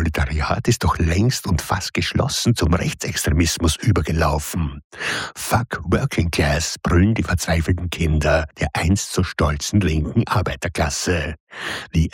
Proletariat ist doch längst und fast geschlossen zum Rechtsextremismus übergelaufen. Fuck Working Class, brüllen die verzweifelten Kinder der einst so stolzen linken Arbeiterklasse. The